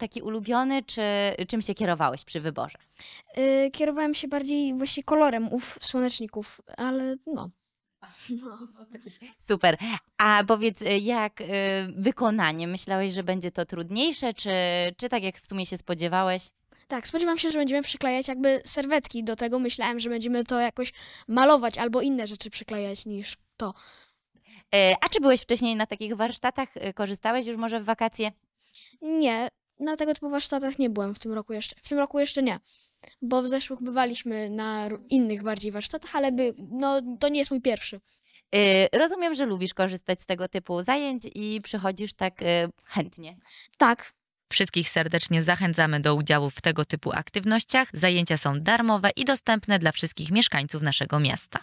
taki ulubiony, czy czym się kierowałeś przy wyborze? Kierowałem się bardziej właśnie kolorem słoneczników, ale no. Super. A powiedz, jak wykonanie? Myślałeś, że będzie to trudniejsze, czy tak jak w sumie się spodziewałeś? Tak, spodziewam się, że będziemy przyklejać jakby serwetki do tego. Myślałem, że będziemy to jakoś malować albo inne rzeczy przyklejać niż to. A czy byłeś wcześniej na takich warsztatach? Korzystałeś już może w wakacje? Nie, na tego typu warsztatach nie byłem w tym roku jeszcze. W tym roku jeszcze nie, bo w zeszłych bywaliśmy na innych bardziej warsztatach, ale to nie jest mój pierwszy. Rozumiem, że lubisz korzystać z tego typu zajęć i przychodzisz tak chętnie. Tak. Wszystkich serdecznie zachęcamy do udziału w tego typu aktywnościach. Zajęcia są darmowe i dostępne dla wszystkich mieszkańców naszego miasta.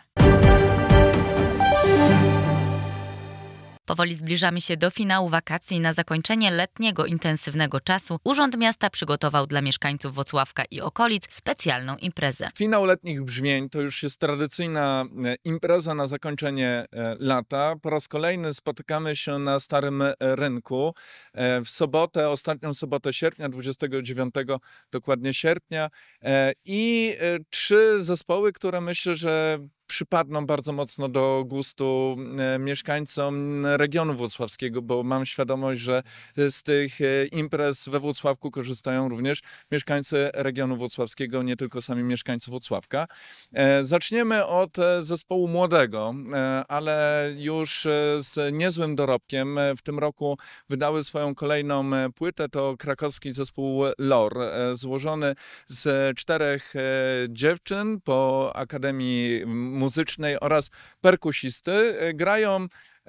Powoli zbliżamy się do finału wakacji. Na zakończenie letniego, intensywnego czasu Urząd Miasta przygotował dla mieszkańców Włocławka i okolic specjalną imprezę. Finał letnich brzmień to już jest tradycyjna impreza na zakończenie lata. Po raz kolejny spotykamy się na Starym Rynku w sobotę, ostatnią sobotę sierpnia, 29 dokładnie sierpnia. I 3 zespoły, które myślę, że przypadną bardzo mocno do gustu mieszkańcom regionu włocławskiego, bo mam świadomość, że z tych imprez we Włocławku korzystają również mieszkańcy regionu włocławskiego, nie tylko sami mieszkańcy Włocławka. Zaczniemy od zespołu młodego, ale już z niezłym dorobkiem. W tym roku wydały swoją kolejną płytę. To krakowski zespół LOR, złożony z 4 dziewczyn po Akademii Muzycznej oraz perkusisty. Grają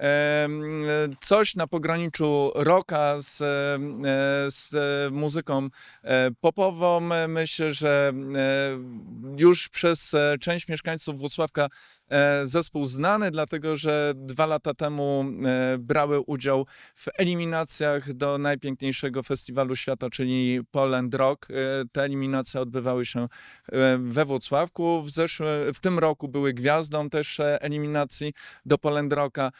coś na pograniczu rocka z muzyką popową. Myślę, że już przez część mieszkańców Włocławka zespół znany, dlatego że 2 lata temu brały udział w eliminacjach do najpiękniejszego festiwalu świata, czyli Poland Rock. Te eliminacje odbywały się we Włocławku. W tym roku były gwiazdą też eliminacji do Poland Rocka,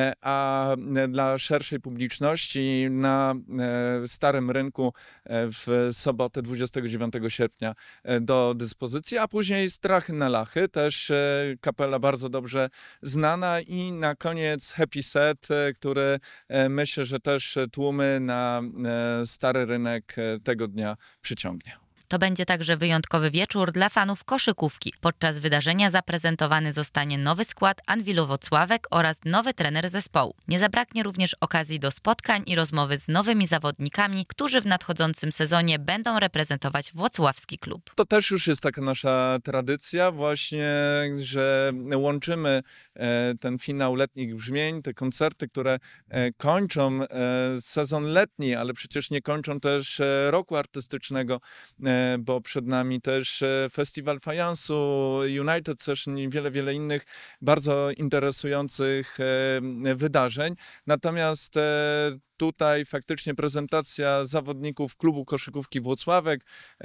a dla szerszej publiczności na Starym Rynku w sobotę 29 sierpnia do dyspozycji, a później Strachy na Lachy, też kapela bardzo dobrze znana, i na koniec Happy Set, który myślę, że też tłumy na Stary Rynek tego dnia przyciągnie. To będzie także wyjątkowy wieczór dla fanów koszykówki. Podczas wydarzenia zaprezentowany zostanie nowy skład Anwilu Włocławek oraz nowy trener zespołu. Nie zabraknie również okazji do spotkań i rozmowy z nowymi zawodnikami, którzy w nadchodzącym sezonie będą reprezentować włocławski klub. To też już jest taka nasza tradycja właśnie, że łączymy ten finał letnich brzmień, te koncerty, które kończą sezon letni, ale przecież nie kończą też roku artystycznego, bo przed nami też Festiwal Fajansu, United Session i wiele innych bardzo interesujących wydarzeń. Natomiast tutaj faktycznie prezentacja zawodników klubu koszykówki Włocławek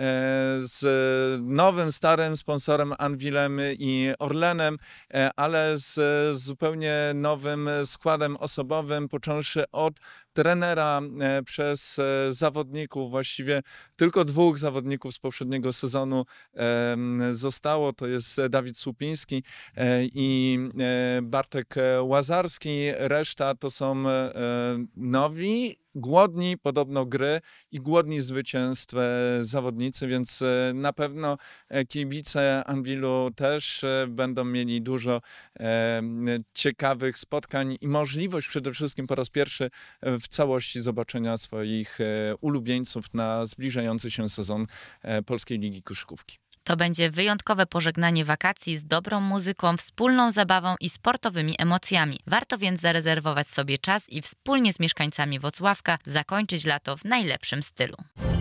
z nowym, starym sponsorem Anwilem i Orlenem, ale z zupełnie nowym składem osobowym, począwszy od trenera przez zawodników, właściwie tylko 2 zawodników z poprzedniego sezonu zostało. To jest Dawid Słupiński i Bartek Łazarski. Reszta to są nowi, głodni podobno gry i głodni zwycięstw zawodnicy, więc na pewno kibice Anwilu też będą mieli dużo ciekawych spotkań i możliwość przede wszystkim po raz pierwszy w całości zobaczenia swoich ulubieńców na zbliżający się sezon Polskiej Ligi Koszykówki. To będzie wyjątkowe pożegnanie wakacji z dobrą muzyką, wspólną zabawą i sportowymi emocjami. Warto więc zarezerwować sobie czas i wspólnie z mieszkańcami Włocławka zakończyć lato w najlepszym stylu.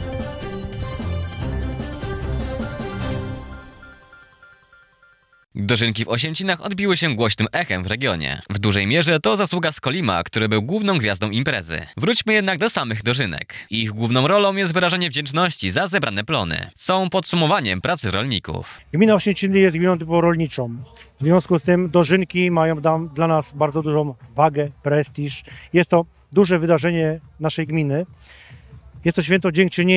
Dożynki w Osięcinach odbiły się głośnym echem w regionie. W dużej mierze to zasługa Skolima, który był główną gwiazdą imprezy. Wróćmy jednak do samych dożynek. Ich główną rolą jest wyrażanie wdzięczności za zebrane plony. Są podsumowaniem pracy rolników. Gmina Osięciny jest gminą typowo rolniczą. W związku z tym dożynki mają dla nas bardzo dużą wagę, prestiż. Jest to duże wydarzenie naszej gminy. Jest to święto dziękczynienia